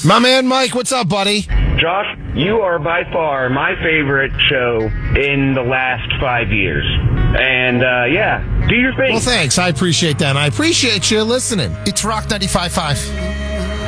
My man Mike, what's up, buddy? Josh, you are by far my favorite show in the last 5 years. And, do your thing. Well, thanks. I appreciate that. And I appreciate you listening. It's Rock 95.5.